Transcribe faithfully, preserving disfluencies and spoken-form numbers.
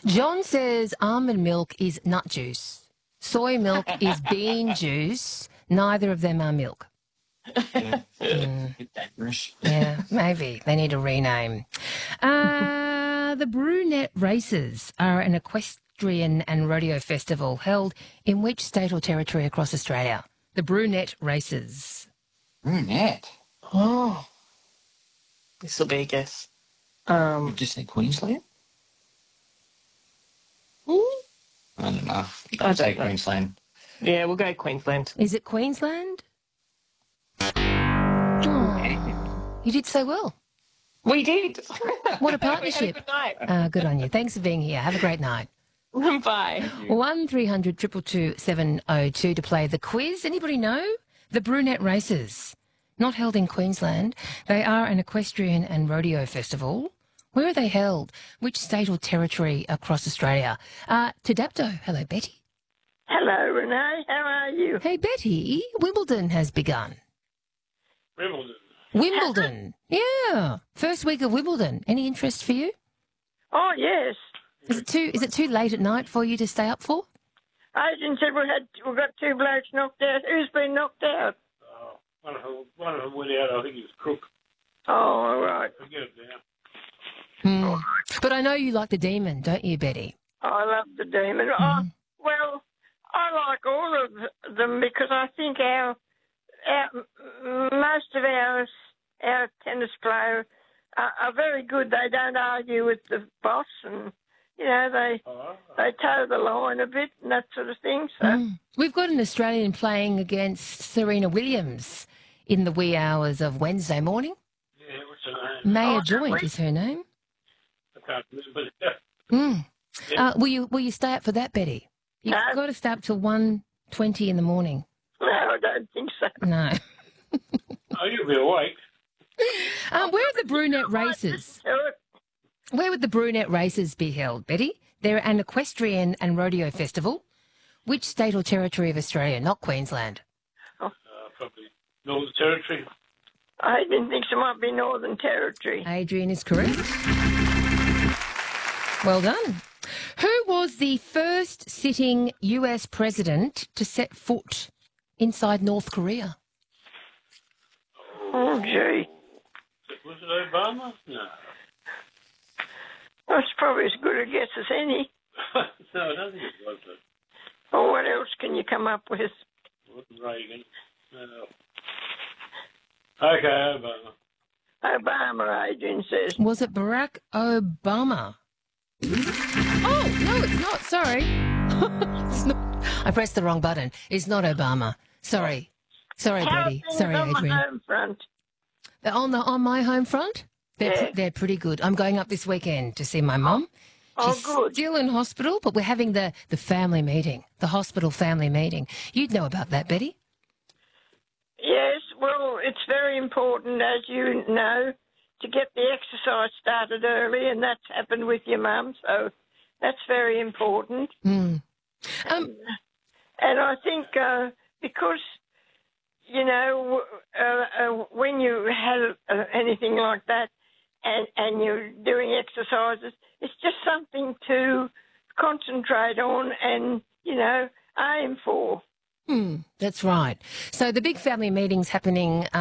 John says almond milk is nut juice. Soy milk is bean juice. Neither of them are milk. Yeah. Mm, Bit dangerous. yeah, maybe. They need a rename. Uh, the Brunette Races are an equestrian and rodeo festival held in which state or territory across Australia? The Brunette Races. Brunette. Oh, this will be a guess. You've Um, just said Queensland? hmm, I don't know. I I'd say don't know. Queensland. Yeah, we'll go Queensland. Is it Queensland? Oh, you did so well. We did. What a We had a partnership. good night. Uh, good on you. Thanks for being here. Have a great night. Bye. One three hundred two two two seven oh two to play the quiz. Anybody know? The Brunette Races. Not held in Queensland. They are an equestrian and rodeo festival. Where are they held? Which state or territory across Australia? Uh, Tadapto. Hello, Betty. Hello, Renee. How are you? Hey, Betty. Wimbledon has begun. Wimbledon. Wimbledon. Yeah. First week of Wimbledon. Any interest for you? Oh, yes. Is it too is it too late at night for you to stay up for? Agent said we had we got two blokes knocked out. Who's been knocked out? Oh, one of them, one of them went out. I think he was Crook. Oh, all right. Forget it now. Hmm. But I know you like the Demon, don't you, Betty? I love the Demon. Oh, well, I like all of them because I think our, our most of our our tennis players are, are very good. They don't argue with the boss, and you know they Oh, they toe the line a bit and that sort of thing. So Mm. We've got an Australian playing against Serena Williams in the wee hours of Wednesday morning. yeah, what's her name? Maya Oh, Joint really? is her name. I can't remember. Yeah. Mm. Yeah. Uh, will you will you stay up for that, Betty? You've No. got to stay up till one twenty in the morning. no, I don't think so. No. Oh, you'll be awake. Um, where are the Brunette Races? Do it. Where would the Brunette Races be held, Betty? They're an equestrian and rodeo festival. Which state or territory of Australia? Not Queensland. Uh, probably Northern Territory. I didn't think it might be Northern Territory. Adrian is correct. Well done. Who was the first sitting U S president to set foot inside North Korea? Oh, gee. Was it Obama? No. That's probably as good a guess as any. no, I don't think it was. It Or what else can you come up with? wasn't Reagan. No. Okay, Obama. Obama, Adrian says. Was it Barack Obama? Oh, no, it's not. Sorry. it's not. I pressed the wrong button. It's not Obama. Sorry. Sorry, How are Betty. things Sorry, on the Adrian. home front? They're on, the, on my home front? They're, Yeah. pre- they're pretty good. I'm going up this weekend to see my mum. Oh, She's good. still in hospital, but we're having the, the family meeting, the hospital family meeting. You'd know about that, Betty. Yes, well, it's very important, as you know, to get the exercise started early, and that's happened with your mum, so that's very important. Hmm. Um, And I think uh, because, you know, uh, uh, when you have uh, anything like that and, and you're doing exercises, it's just something to concentrate on and, you know, aim for. hmm, that's right. So the big family meeting's happening